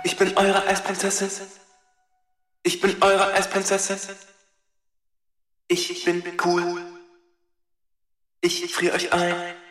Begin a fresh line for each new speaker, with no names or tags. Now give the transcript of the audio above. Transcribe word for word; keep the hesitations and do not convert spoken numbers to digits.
Ich bin eure Eisprinzessin. Ich bin eure Eisprinzessin. Ich bin cool. Ich friere euch ein.